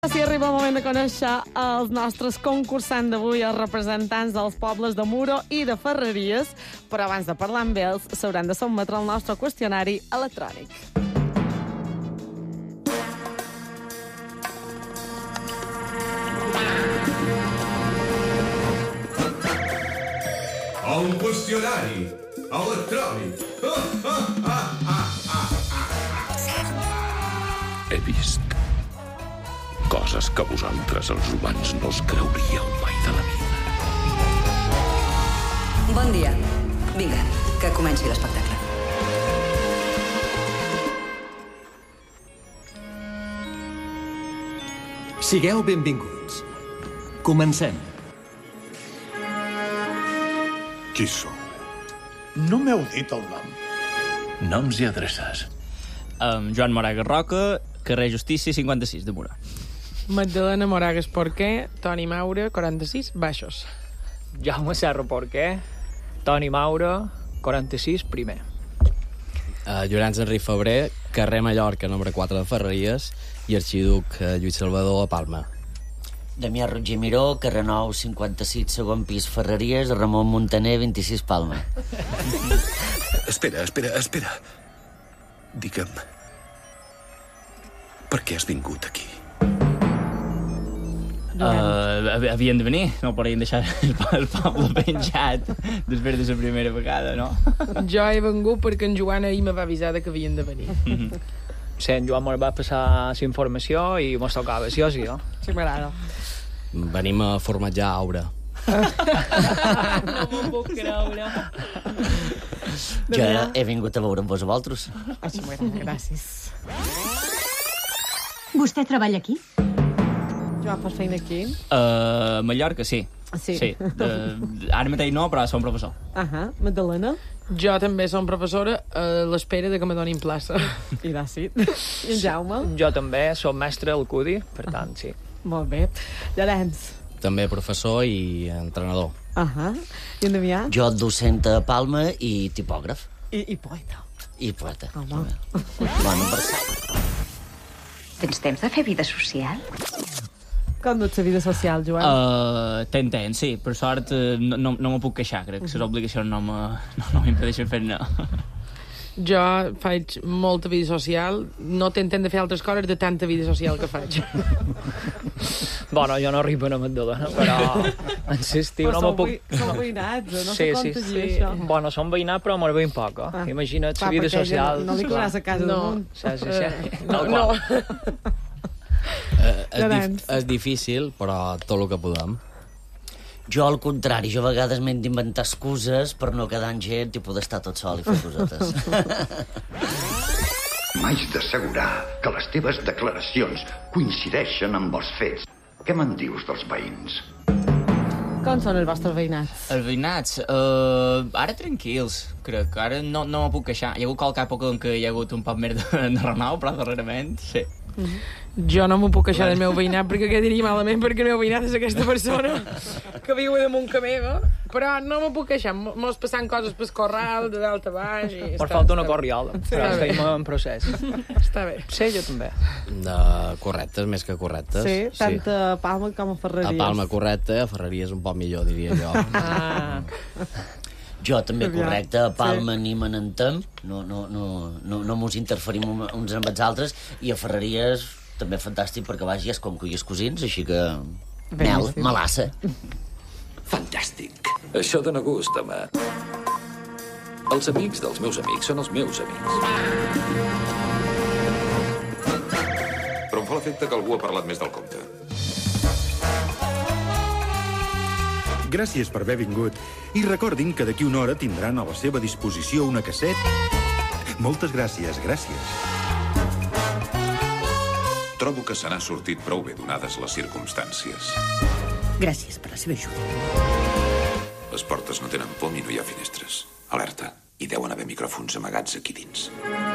Si arriba el moment de conèixer els nostres concursants d'avui, els representants dels pobles de Muro i de Ferreries, però abans de parlar amb ells s'hauran de sotmetre al nostre qüestionari electrònic. El qüestionari electrònic. He vist coses que vosaltres, els humans, no us creuríeu mai de la vida. Bon dia. Vinga, que comenci l'espectacle. Sigueu benvinguts. Comencem. Qui sou? No m'heu dit el nom. Noms i adreces. Joan Moragas Roca, carrer Justícia 56 de Mura. Magdalena Moragas Porquer, Toni Maura, 46, Baixos. Jaume Serra Porquer, Toni Maura, 46, primer. Llorenç Enric Febrer, carrer Mallorca, nombre 4 de Ferreries, i arxiduc Lluís Salvador a Palma. Damià Roger Miró, carrer Nou, 56, segon pis, Ferreries, Ramon Montaner, 26, Palma. Espera. Digue'm, per què has vingut aquí? Havien de venir, no podien deixar el poble penjat després de la primera vegada, no? Jo he vengut perquè en Joan ahir me va avisar que havien de venir. Sí, en Joan me'l va passar la informació i mos tocava, sí o sí, no? Sí, m'agrada. Venim a formatjar Aura. No m'ho puc creure. Jo he vingut a veure amb vosaltres. Això m'agrada, gràcies. Vostè treballa aquí? Joan, fas feina aquí? A Mallorca, sí. Sí. Ara mateix no, però som professor. Magdalena? Jo també som professora a l'espera de que me donin plaça. I gràcies. I en Jaume? Jo també som mestre al CUDI, per tant, sí. Molt bé. Llorenç? També professor i entrenador. I en Damià? Jo docent a Palma i tipògraf. I poeta. I poeta. Home. Bueno, per saber. Tens temps de fer vida social? Com dut la vida social, Joan? Ten, sí. Per sort no m'ho puc queixar, crec que les obligacions no m'impedeixen fer-ne. Jo faig molta vida social, no t'intent de fer altres coses de tanta vida social que faig. Bueno, jo no arribo a Magdalena, però en l'estiu no me puc... Som veïnats, no Sí. això? Bueno, som veïnats, però me'l veiem poc, Imagina't la vida social... No li claràs a casa damunt. Sí. No. És difícil, però tot el que podem. Jo, al contrari, jo a vegades m'he d'inventar excuses per no quedar amb gent i poder estar tot sol i fer cosetes. M'haig d'assegurar que les teves declaracions coincideixen amb els fets. Què me'n dius dels veïns? Com són els vostres veïnats? Els veïnats, ara tranquils, crec. Ara no m'ho puc queixar. Hi ha hagut qualque època en què hi ha hagut un poc més de renou, però darrerament, sí. Jo no m'ho puc queixar del meu veïnat perquè quedaria malament perquè el meu veïnat és aquesta persona que viu damunt que meva, però no m'ho puc queixar. Mos passant coses pel corral, de dalt a baix... Per falta una corriola, però estem en procés. Està bé. Sí, jo també. Correctes, més que correctes. Sí, tant a Palma com a Ferreries. A Palma correcte, a Ferreries un poc millor, diria jo. Jo també, correcte, a Palma ni me n'entem, no mos interferim uns amb els altres, i a Ferreries també fantàstic perquè vagi és com que hi és cosins, així que... Mel, melassa. Fantàstic. Això dóna gust, home. Els amics dels meus amics són els meus amics. Però em fa l'efecte que algú ha parlat més del compte. Gràcies per haver vingut. I recordin que d'aquí una hora tindran a la seva disposició una casset. Moltes gràcies. Trobo que se n'ha sortit prou bé donades les circumstàncies. Gràcies per la seva ajuda. Les portes no tenen pom i no hi ha finestres. Alerta. Hi deuen haver micròfons amagats aquí dins.